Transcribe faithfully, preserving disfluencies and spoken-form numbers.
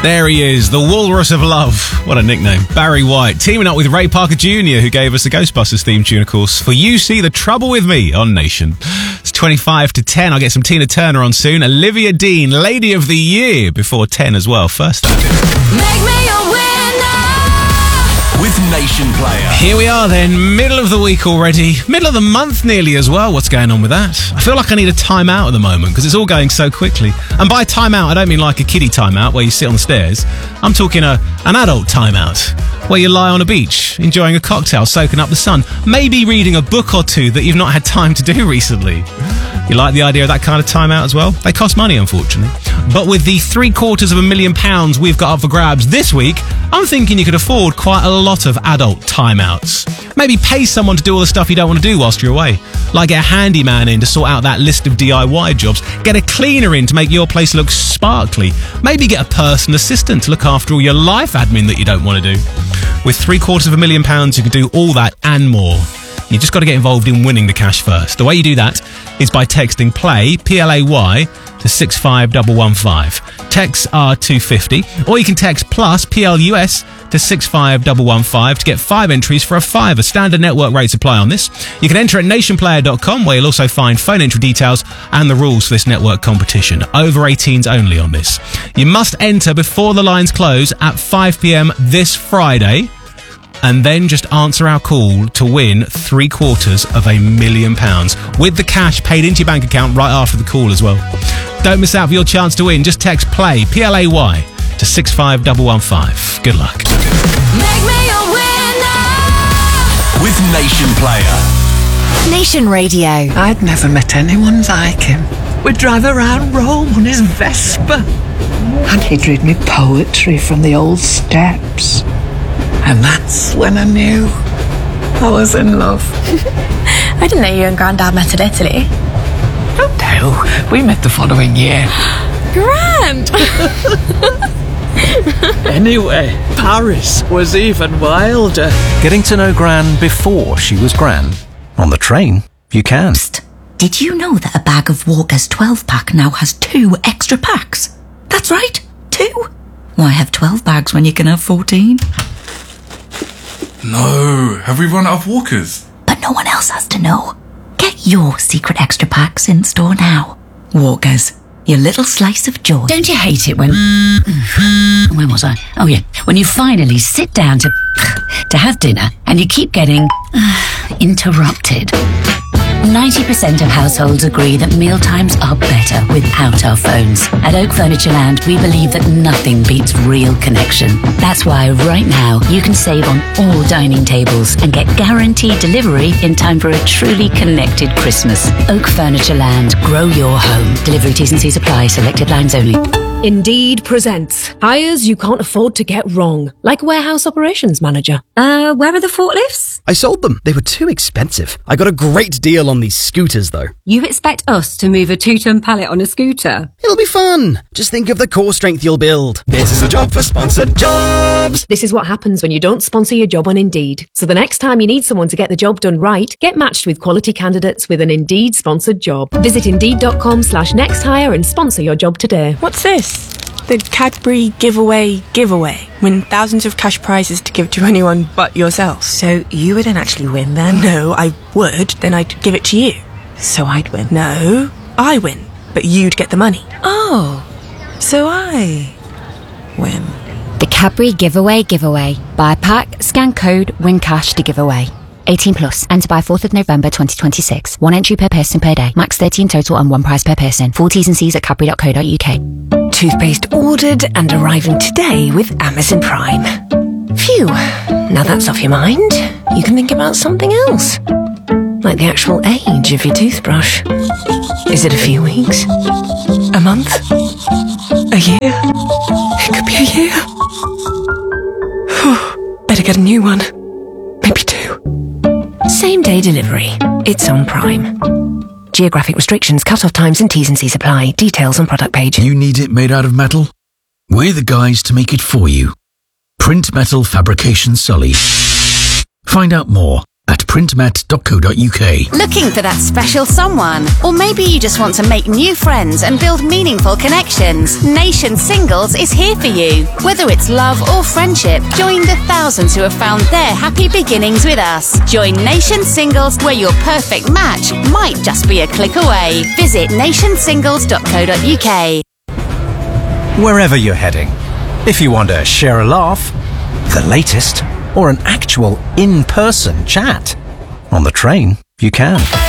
There he is, the Walrus of Love. What a nickname. Barry White, teaming up with Ray Parker Junior, who gave us the Ghostbusters theme tune, of course, for You See the Trouble With Me on Nation. It's twenty-five to ten. I'll get some Tina Turner on soon. Olivia Dean, Lady of the Year, before ten as well. First up. Make me a winner with Nation Player. Here we are then, middle of the week already. Middle of the month nearly as well. What's going on with that? I feel like I need a timeout at the moment because it's all going so quickly. And by timeout, I don't mean like a kiddie timeout where you sit on the stairs. I'm talking a an adult timeout where you lie on a beach, enjoying a cocktail, soaking up the sun, maybe reading a book or two that you've not had time to do recently. You like the idea of that kind of timeout as well? They cost money, unfortunately. But with the three quarters of a million pounds we've got up for grabs this week, I'm thinking you could afford quite a lot of adult timeouts. Maybe pay someone to do all the stuff you don't want to do whilst you're away. Like get a handyman in to sort out that list of D I Y jobs. Get a cleaner in to make your place look sparkly. Maybe get a personal assistant to look after all your life admin that you don't want to do. With three quarters of a million pounds, you can do all that and more. You just got to get involved in winning the cash first. The way you do that is by texting PLAY, P L A Y, to six five one one five. Texts are two fifty, or you can text plus P L U S to six five one one five to get five entries for a fiver. Standard network rates apply on this. You can enter at nation player dot com, where you'll also find phone entry details and the rules for this network competition. Over eighteens only on this. You must enter before the lines close at five p.m. this Friday, and then just answer our call to win three quarters of a million pounds with the cash paid into your bank account right after the call as well. Don't miss out for your chance to win. Just text PLAY, P L A Y, to six five one one five. Good luck. Make me a winner with Nation Player. Nation Radio. I'd never met anyone like him. We'd drive around Rome on his Vespa, and he'd read me poetry from the old steps. And that's when I knew I was in love. I didn't know you and Grandad met in Italy. Oh no, we met the following year. Grand! Anyway, Paris was even wilder. Getting to know Gran before she was Gran. On the train, you can. Psst. Did you know that a bag of Walker's twelve pack now has two extra packs? That's right, two. Why have twelve bags when you can have fourteen? No, have we run out of Walkers? But no one else has to know. Get your secret extra packs in store now. Walkers, your little slice of joy. Don't you hate it when... Where was I? Oh yeah, when you finally sit down to... to have dinner and you keep getting... interrupted. ninety percent of households agree that mealtimes are better without our phones. At Oak Furniture Land, we believe that nothing beats real connection. That's why right now you can save on all dining tables and get guaranteed delivery in time for a truly connected Christmas. Oak Furniture Land, grow your home. Delivery T's and C's apply, selected lines only. Indeed presents hires you can't afford to get wrong, like warehouse operations manager. Uh, where are the forklifts? I sold them. They were too expensive. I got a great deal on these scooters, though. You expect us to move a two-ton pallet on a scooter? It'll be fun. Just think of the core strength you'll build. This is a job for sponsored jobs. This is what happens when you don't sponsor your job on Indeed. So the next time you need someone to get the job done right, get matched with quality candidates with an Indeed sponsored job. Visit indeed.com slash next hire and sponsor your job today. What's this? The Cadbury giveaway giveaway. Win thousands of cash prizes to give to anyone but yourself. So you wouldn't actually win then? No, I would. Then I'd give it to you. So I'd win? No, I win. But you'd get the money. Oh, so I win. The Cadbury giveaway giveaway. Buy a pack, scan code, win cash to give away. eighteen plus. Enter by fourth of November twenty twenty-six. One entry per person per day. Max thirteen total and one prize per person. Full T's and C's at cadbury dot co dot uk. Toothpaste ordered and arriving today with Amazon Prime. Phew, now that's off your mind, you can think about something else. Like the actual age of your toothbrush. Is it a few weeks? A month? A year? It could be a year. Whew, better get a new one. Maybe two. Same day delivery. It's on Prime. Geographic restrictions, cut-off times and T's and C's apply. Details on product page. You need it made out of metal? We're the guys to make it for you. Print Metal Fabrication Sully. Find out more at at printmat dot co dot uk. Looking for that special someone? Or maybe you just want to make new friends and build meaningful connections? Nation Singles is here for you. Whether it's love or friendship, join the thousands who have found their happy beginnings with us. Join Nation Singles, where your perfect match might just be a click away. Visit nation singles dot co dot uk. Wherever you're heading, if you want to share a laugh, the latest, or an actual in-person chat, on the train, you can.